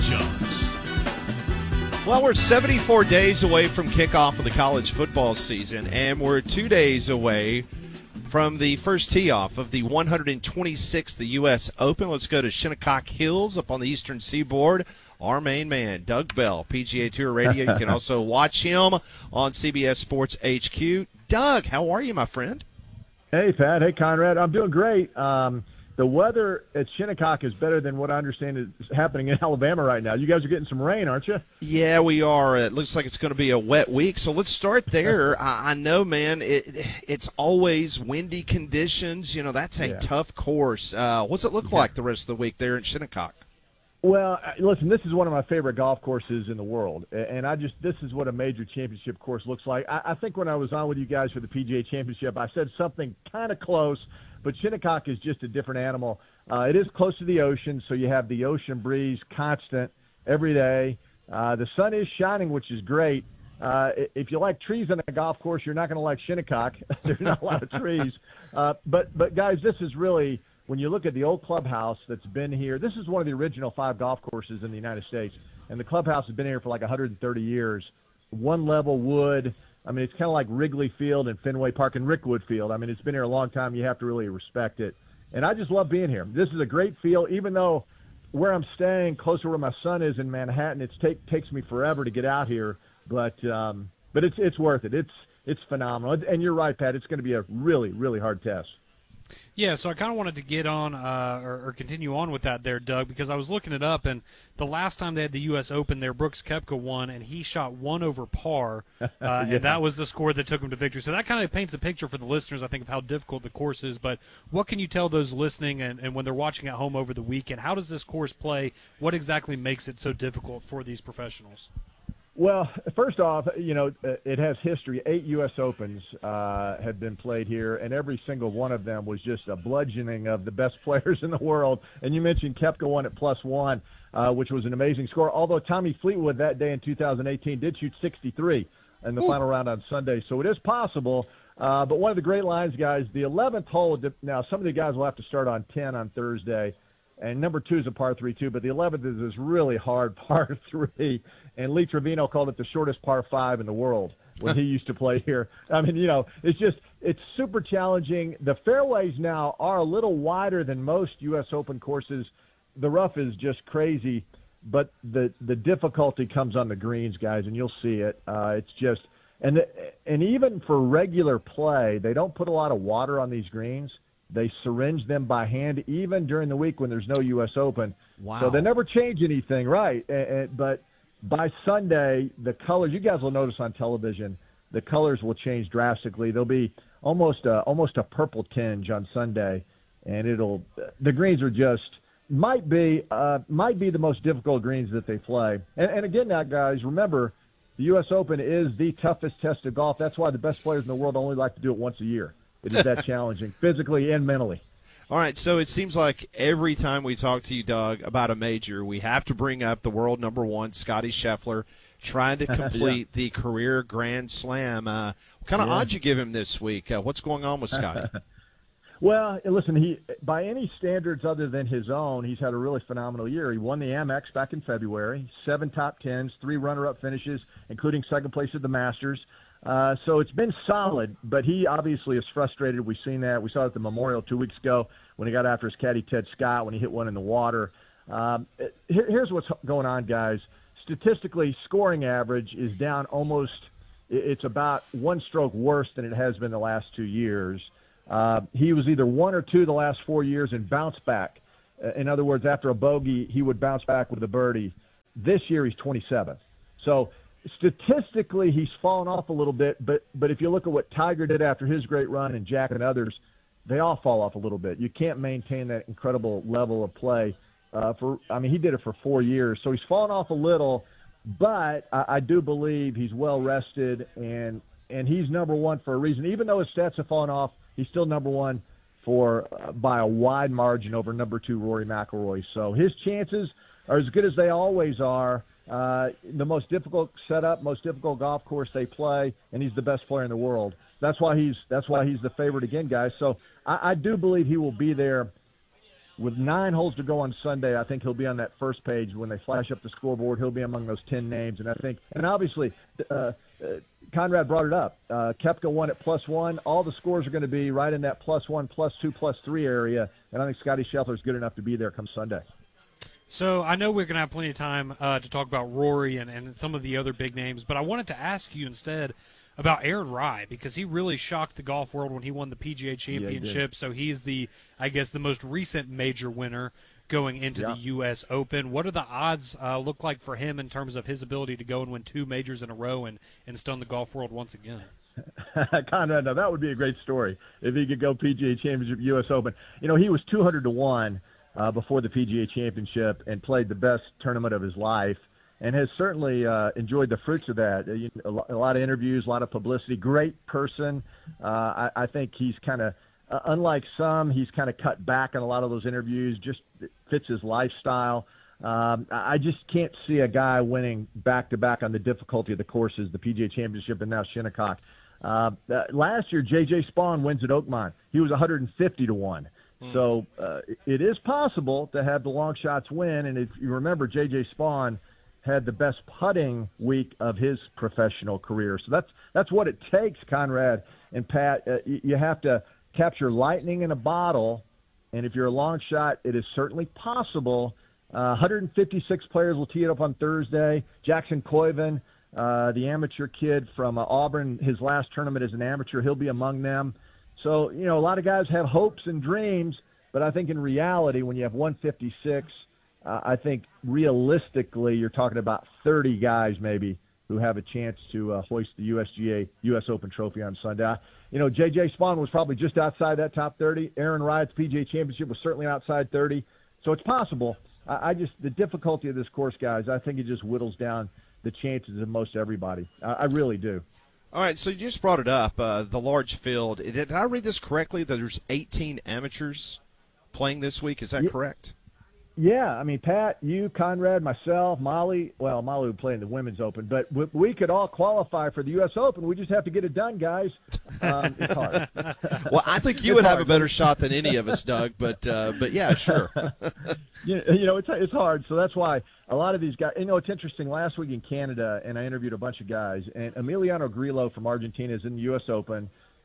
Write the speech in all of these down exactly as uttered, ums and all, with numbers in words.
Jones. Well, we're seventy-four days away from kickoff of the college football season, and we're two days away from the first tee-off of the one hundred twenty-sixth U S Open. Let's go to Shinnecock Hills up on the eastern seaboard. Our main man, Doug Bell, P G A Tour Radio. You can also watch him on C B S Sports H Q. Doug, how are you, my friend? Hey, Pat. Hey, Conrad. I'm doing great. Um, the weather at Shinnecock is better than what I understand is happening in Alabama right now. You guys are getting some rain, aren't you? Yeah, we are. It looks like it's going to be a wet week. So let's start there. I, I know, man, it, it's always windy conditions. You know, that's a Yeah. tough course. Uh, what's it look like the rest of the week there in Shinnecock? Well, listen, this is one of my favorite golf courses in the world, and I just this is what a major championship course looks like. I, I think when I was on with you guys for the P G A Championship, I said something kind of close, but Shinnecock is just a different animal. Uh, it is close to the ocean, so you have the ocean breeze constant every day. Uh, the sun is shining, which is great. Uh, if you like trees on a golf course, you're not going to like Shinnecock. There's not a lot of trees. Uh, but, but, guys, this is really – when you look at the old clubhouse that's been here, this is one of the original five golf courses in the United States, and the clubhouse has been here for like one hundred thirty years. One level wood. I mean, it's kind of like Wrigley Field and Fenway Park and Rickwood Field. I mean, it's been here a long time. You have to really respect it. And I just love being here. This is a great feel, even though where I'm staying, closer where my son is in Manhattan, it take, takes me forever to get out here. But um, but it's it's worth it. It's it's phenomenal. And you're right, Pat. It's going to be a really, really hard test. Yeah, so I kind of wanted to get on uh, or, or continue on with that there, Doug, because I was looking it up, and the last time they had the U S Open there, Brooks Koepka won, and he shot one over par, uh, yeah. and that was the score that took him to victory. So that kind of paints a picture for the listeners, I think, of how difficult the course is. But what can you tell those listening and, and when they're watching at home over the weekend? How does this course play? What exactly makes it so difficult for these professionals? Well, first off, you know, it has history. Eight U S Opens uh, have been played here, and every single one of them was just a bludgeoning of the best players in the world. And you mentioned Koepka won at plus one, uh, which was an amazing score, although Tommy Fleetwood that day in two thousand eighteen did shoot sixty-three in the Ooh. final round on Sunday. So it is possible. Uh, but one of the great lines, guys, the eleventh hole, now some of the guys will have to start on ten on Thursday. And number two is a par three, too, but the eleventh is this really hard par three. And Lee Trevino called it the shortest par five in the world when he used to play here. I mean, you know, it's just it's super challenging. The fairways now are a little wider than most U S Open courses. The rough is just crazy, but the the difficulty comes on the greens, guys, and you'll see it. Uh, it's just and the, and even for regular play, they don't put a lot of water on these greens. They syringe them by hand, even during the week when there's no U S Open. Wow. So they never change anything, right? And, and, but by Sunday, the colors, you guys will notice on television, the colors will change drastically. There'll be almost a, almost a purple tinge on Sunday, and it'll the greens are just might be uh, might be the most difficult greens that they play. And, and again, now, guys, remember, the U S Open is the toughest test of golf. That's why the best players in the world only like to do it once a year. It is that challenging, physically and mentally. All right, so it seems like every time we talk to you, Doug, about a major, we have to bring up the world number one, Scotty Scheffler, trying to complete yeah. the career Grand Slam. Uh, what kind of yeah. odds you give him this week? Uh, what's going on with Scotty? Well, listen, he by any standards other than his own, he's had a really phenomenal year. He won the Amex back in February, seven top tens, three runner-up finishes, including second place at the Masters. Uh, so it's been solid, but he obviously is frustrated. We've seen that. We saw it at the Memorial two weeks ago when he got after his caddy, Ted Scott, when he hit one in the water. Um, here, here's what's going on, guys. Statistically, scoring average is down almost – it's about one stroke worse than it has been the last two years. Uh, he was either one or two the last four years and bounced back. In other words, after a bogey, he would bounce back with a birdie. This year, he's twenty-seventh. So – statistically, he's fallen off a little bit, but but if you look at what Tiger did after his great run and Jack and others, they all fall off a little bit. You can't maintain that incredible level of play. Uh, for I mean, he did it for four years, so he's fallen off a little, but I, I do believe he's well rested, and and he's number one for a reason. Even though his stats have fallen off, he's still number one for uh, by a wide margin over number two Rory McIlroy. So his chances are as good as they always are. Uh, the most difficult setup, most difficult golf course they play, and he's the best player in the world. That's why he's that's why he's the favorite again, guys. So I, I do believe he will be there with nine holes to go on Sunday, I think he'll be on that first page when they flash up the scoreboard. He'll be among those ten names, and I think, and obviously, uh, uh, Conrad brought it up. Uh, Koepka won at plus one. All the scores are going to be right in that plus one, plus two, plus three area, and I think Scotty Scheffler is good enough to be there come Sunday. So I know we're going to have plenty of time uh, to talk about Rory and, and some of the other big names, but I wanted to ask you instead about Aaron Rai, because he really shocked the golf world when he won the P G A Championship. Yeah, so he's the, I guess, the most recent major winner going into yeah. the U S Open. What do the odds uh, look like for him in terms of his ability to go and win two majors in a row and, and stun the golf world once again? Conrad, now that would be a great story if he could go P G A Championship, U S Open. You know, he was two hundred to one uh, before the P G A Championship and played the best tournament of his life, and has certainly uh, enjoyed the fruits of that. A lot of interviews, a lot of publicity, great person. Uh, I, I think he's kind of, uh, unlike some, he's kind of cut back on a lot of those interviews, just fits his lifestyle. Um, I just can't see a guy winning back-to-back on the difficulty of the courses, the P G A Championship and now Shinnecock. Uh, uh, last year, J J Spaun wins at Oakmont. He was one hundred fifty to one. Mm. So uh, it is possible to have the long shots win, and if you remember, J J Spaun had the best putting week of his professional career. So that's that's what it takes, Conrad and Pat. Uh, you, you have to capture lightning in a bottle, and if you're a long shot, it is certainly possible. Uh, one hundred fifty-six players will tee it up on Thursday. Jackson Coyven, uh, the amateur kid from uh, Auburn, his last tournament as an amateur, he'll be among them. So, you know, a lot of guys have hopes and dreams, but I think in reality, when you have one fifty-six, Uh, I think realistically you're talking about thirty guys maybe who have a chance to uh, hoist the U S G A U S Open trophy on Sunday. I, you know, J J Spaun was probably just outside that top thirty. Aaron Rai at the P G A Championship was certainly outside thirty. So it's possible. I, I just – the difficulty of this course, guys, I think it just whittles down the chances of most everybody. I, I really do. All right, so you just brought it up, uh, the large field. Did, did I read this correctly that there's eighteen amateurs playing this week? Is that yeah. correct? Yeah, I mean, Pat, you, Conrad, myself, Molly. Well, Molly would play in the Women's Open, but we, we could all qualify for the U S Open. We just have to get it done, guys. Um, it's hard. Well, I think you would have a better shot than any of us, Doug. But uh, but yeah, sure. you, you know, it's it's hard. So that's why a lot of these guys. You know, it's interesting. Last week in Canada, and I interviewed a bunch of guys, and Emiliano Grillo from Argentina is in the U S Open,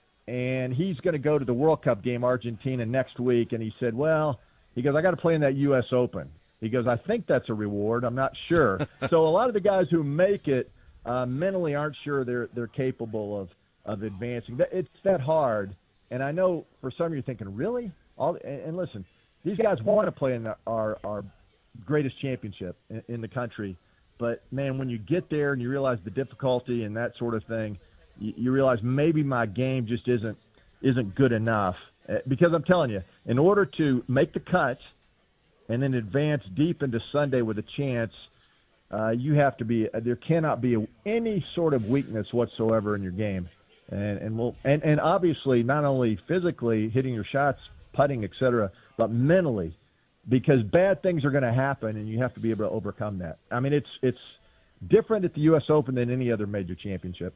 and he's going to go to the World Cup game, Argentina, next week. And he said, well. He goes, I got to play in that U S Open. He goes, I think that's a reward. I'm not sure. So a lot of the guys who make it uh, mentally aren't sure they're they're capable of, of advancing. It's that hard. And I know for some of you are thinking, really? All and, and listen, these guys want to play in the, our our greatest championship in, in the country. But, man, when you get there and you realize the difficulty and that sort of thing, you, you realize maybe my game just isn't isn't good enough. Because I'm telling you, in order to make the cut and then advance deep into Sunday with a chance, uh, you have to be – there cannot be a, any sort of weakness whatsoever in your game. And and, we'll, and and obviously not only physically hitting your shots, putting, et cetera, but mentally, because bad things are going to happen and you have to be able to overcome that. I mean, it's it's different at the U S Open than any other major championship.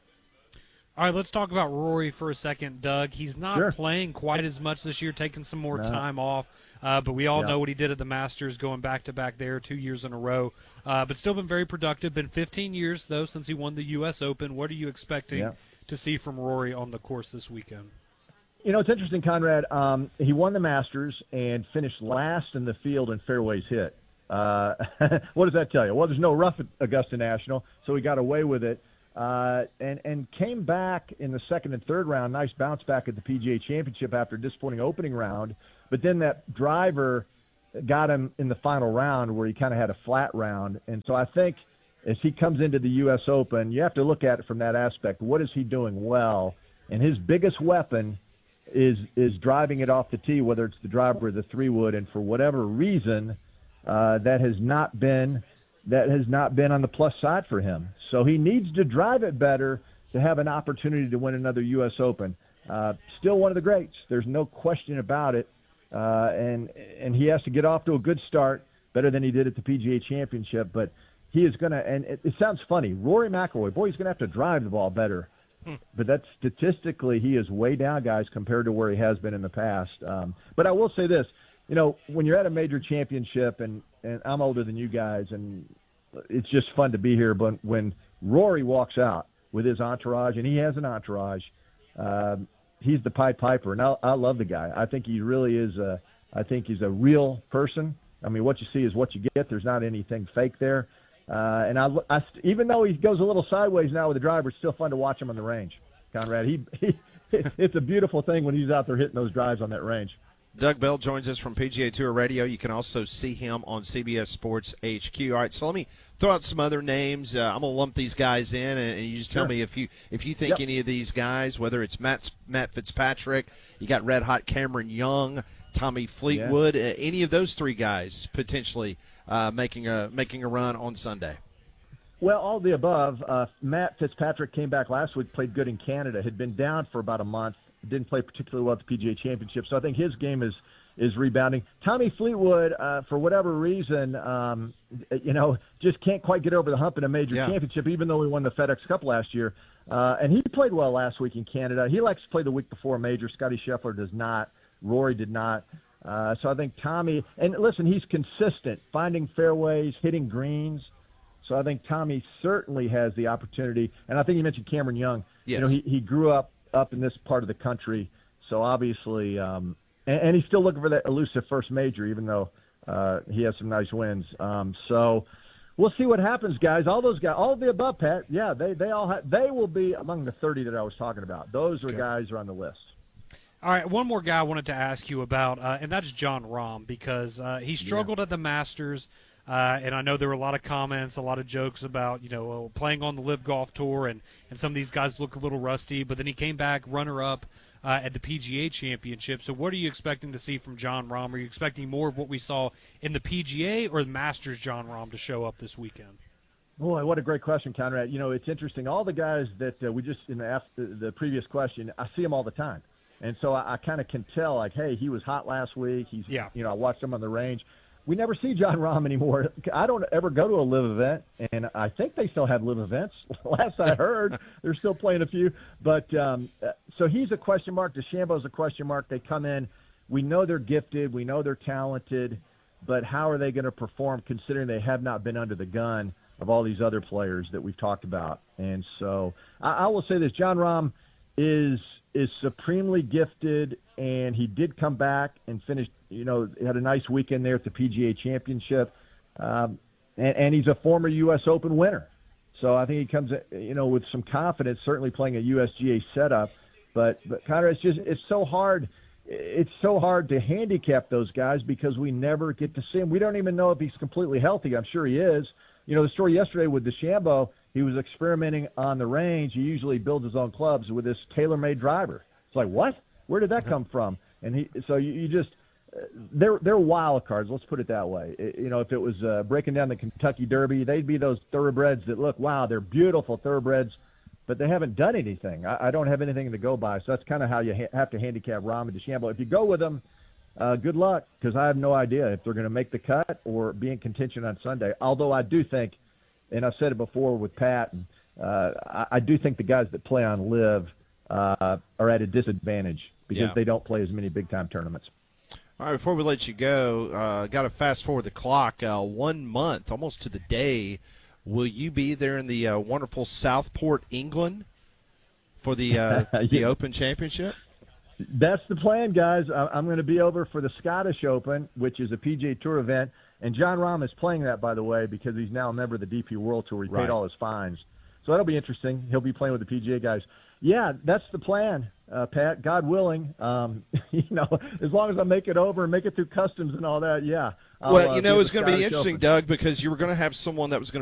All right, let's talk about Rory for a second, Doug. He's not sure. playing quite as much this year, taking some more no. time off, uh, but we all yeah. know what he did at the Masters, going back-to-back there two years in a row, uh, but still been very productive. Been fifteen years, though, since he won the U S Open. What are you expecting yeah. to see from Rory on the course this weekend? You know, it's interesting, Conrad. Um, he won the Masters and finished last in the field in fairways hit. Uh, what does that tell you? Well, there's no rough at Augusta National, so he got away with it. Uh, and, and came back in the second and third round, nice bounce back at the P G A Championship after a disappointing opening round. But then that driver got him in the final round where he kind of had a flat round. And so I think as he comes into the U S Open, you have to look at it from that aspect. What is he doing well? And his biggest weapon is is driving it off the tee, whether it's the driver or the three-wood. And for whatever reason, uh, that has not been – that has not been on the plus side for him. So he needs to drive it better to have an opportunity to win another U S Open. Uh, still one of the greats. There's no question about it. Uh, and and he has to get off to a good start, better than he did at the P G A Championship. But he is going to – and it, it sounds funny. Rory McIlroy, boy, he's going to have to drive the ball better. Hmm. But that's statistically he is way down, guys, compared to where he has been in the past. Um, but I will say this. you know, when you're at a major championship, and, and I'm older than you guys, and it's just fun to be here, but when Rory walks out with his entourage, and he has an entourage, um, he's the Pied Piper, and I, I love the guy. I think he really is a, I think he's a real person. I mean, what you see is what you get. There's not anything fake there. Uh, and I, I, even though he goes a little sideways now with the driver, it's still fun to watch him on the range, Conrad. He, he it's a beautiful thing when he's out there hitting those drives on that range. Doug Bell joins us from P G A Tour Radio. You can also see him on C B S Sports H Q. All right, so let me throw out some other names. Uh, I'm going to lump these guys in, and, and you just tell sure. me if you if you think Yep. any of these guys, whether it's Matt, Matt Fitzpatrick, you got Red Hot Cameron Young, Tommy Fleetwood, yeah. uh, any of those three guys potentially uh, making a making a run on Sunday. Well, all the above. Uh, Matt Fitzpatrick came back last week, played good in Canada, had been down for about a month, didn't play particularly well at the P G A Championship, so I think his game is is rebounding. Tommy Fleetwood, uh, for whatever reason, um, you know, just can't quite get over the hump in a major yeah. championship, even though we won the FedEx Cup last year. Uh, and he played well last week in Canada. He likes to play the week before a major. Scotty Scheffler does not. Rory did not. Uh, so I think Tommy – and listen, he's consistent, finding fairways, hitting greens. So I think Tommy certainly has the opportunity. And I think you mentioned Cameron Young. Yes. You know, he, he grew up up in this part of the country. So obviously um, – and, and he's still looking for that elusive first major, even though uh, he has some nice wins. Um, so we'll see what happens, guys. All those guys – all of the above, Pat, yeah, they, they all ha- they will be among the thirty that I was talking about. Those are okay. guys who are on the list. All right, one more guy I wanted to ask you about, uh, and that's Jon Rahm, because uh, he struggled yeah. at the Masters, uh, and I know there were a lot of comments, a lot of jokes about, you know, playing on the Live Golf Tour, and, and some of these guys look a little rusty, but then he came back runner-up uh, at the P G A Championship. So what are you expecting to see from Jon Rahm? Are you expecting more of what we saw in the P G A or the Masters Jon Rahm to show up this weekend? Boy, what a great question, Conrad. You know, it's interesting. All the guys that uh, we just, in the, after the previous question, I see them all the time. And so I, I kind of can tell, like, hey, he was hot last week. He's, yeah. you know, I watched him on the range. We never see Jon Rahm anymore. I don't ever go to a live event, and I think they still have live events. Last I heard, they're still playing a few. But um, so he's a question mark. DeChambeau's a question mark. They come in. We know they're gifted. We know they're talented. But how are they going to perform considering they have not been under the gun of all these other players that we've talked about? And so I, I will say this. Jon Rahm is – is supremely gifted, and he did come back and finish, you know, had a nice weekend there at the P G A Championship. Um, and, and he's a former U S Open winner. So I think he comes, you know, with some confidence, certainly playing a U S G A setup. But, but Connor, it's just, it's so hard. It's so hard to handicap those guys because we never get to see him. We don't even know if he's completely healthy. I'm sure he is. You know, the story yesterday with DeChambeau, he was experimenting on the range. He usually builds his own clubs with this tailor-made driver. It's like, what? Where did that come from? And he, so you, you just, uh, they're they're wild cards. Let's put it that way. It, you know, if it was uh, breaking down the Kentucky Derby, they'd be those thoroughbreds that look, wow, they're beautiful thoroughbreds, but they haven't done anything. I, I don't have anything to go by. So that's kind of how you ha- have to handicap Rahm and DeChambeau. If you go with them, uh, good luck, because I have no idea if they're going to make the cut or be in contention on Sunday. Although I do think, and I've said it before with Pat, and, uh, I, I do think the guys that play on Live uh, are at a disadvantage because yeah. they don't play as many big-time tournaments. All right, before we let you go, uh, got to fast forward the clock. Uh, one month, almost to the day, will you be there in the uh, wonderful Southport, England, for the uh, yeah. the Open Championship? That's the plan, guys. I'm going to be over for the Scottish Open, which is a P G A Tour event. And Jon Rahm is playing that, by the way, because he's now a member of the D P World Tour. He right. paid all his fines. So that'll be interesting. He'll be playing with the P G A guys. Yeah, that's the plan, uh, Pat, God willing. Um, you know, as long as I make it over and make it through customs and all that, yeah. I'll, well, you uh, know, be it's going to be interesting, Open. Doug, because you were going to have someone that was going to